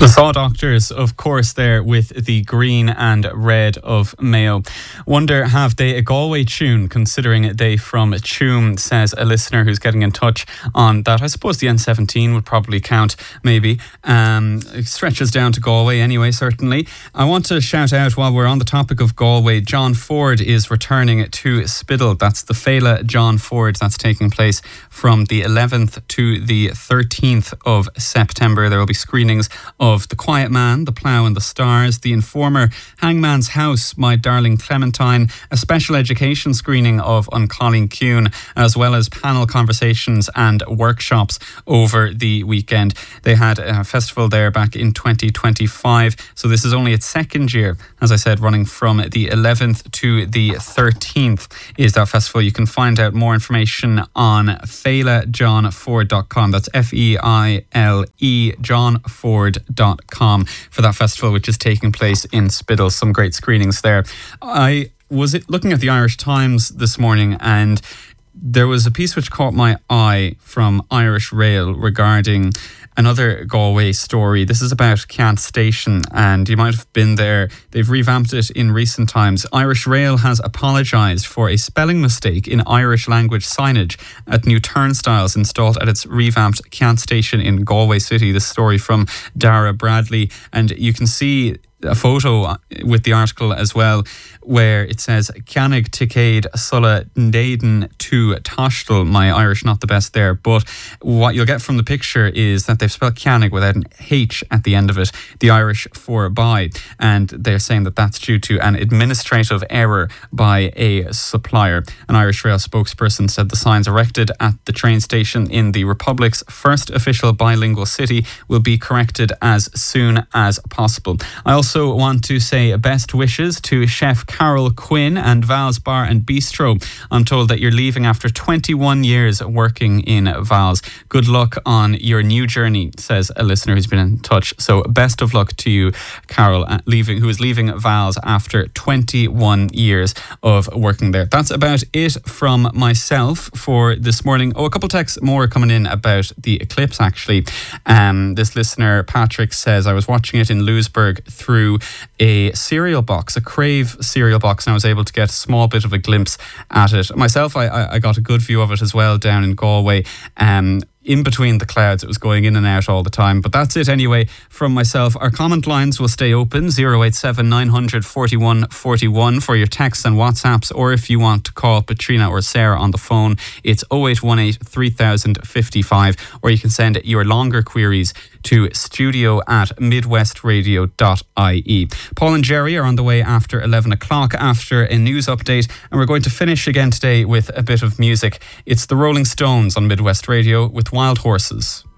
The Saw Doctors, of course, there with the green and red of Mayo. Wonder, have they a Galway tune, considering they from Tuam, says a listener who's getting in touch on that. I suppose the N17 would probably count, maybe. It stretches down to Galway anyway, certainly. I want to shout out, while we're on the topic of Galway, John Ford is returning to Spiddal. That's the Féile John Ford. That's taking place from the 11th to the 13th of September. There will be screenings of The Quiet Man, The Plough and the Stars, The Informer, Hangman's House, My Darling Clementine, a special education screening of Colleen Kuhn, as well as panel conversations and workshops over the weekend. They had a festival there back in 2025, so this is only its second year. As I said, running from the 11th to the 13th is that festival. You can find out more information on feilejohnford.com. That's Feile johnford.com for that festival, which is taking place in Spiddal. Some great screenings there. I was looking at the Irish Times this morning, and there was a piece which caught my eye from Irish Rail regarding another Galway story. This is about Keant Station, and you might have been there. They've revamped it in recent times. Irish Rail has apologised for a spelling mistake in Irish language signage at new turnstiles installed at its revamped Keant Station in Galway City. This story from Dara Bradley, and you can see a photo with the article as well, where it says Cannig Ticade Sulla Naden to Tashtal. My Irish not the best there, but what you'll get from the picture is that they've spelled Cannig without an H at the end of it, the Irish for by, and they're saying that that's due to an administrative error by a supplier. An Irish Rail spokesperson said the signs erected at the train station in the Republic's first official bilingual city will be corrected as soon as possible. I also want to say best wishes to Chef Carol Quinn and Val's Bar and Bistro. I'm told that you're leaving after 21 years working in Val's. Good luck on your new journey, says a listener who's been in touch. So best of luck to you, Carol, who is leaving Val's after 21 years of working there. That's about it from myself for this morning. A couple texts more coming in about the eclipse, actually. This listener, Patrick, says, I was watching it in Lewisburg through a cereal box, a Crave cereal box, and I was able to get a small bit of a glimpse at it. Myself, I got a good view of it as well down in Galway. In between the clouds, it was going in and out all the time. But that's it anyway from myself. Our comment lines will stay open, 087 900 41 41 for your texts and WhatsApps, or if you want to call Patrina or Sarah on the phone, it's 0818 3055, or you can send your longer queries to studio@midwestradio.ie. Paul and Jerry are on the way after 11 o'clock after a news update, and we're going to finish again today with a bit of music. It's the Rolling Stones on Midwest Radio with Wild Horses.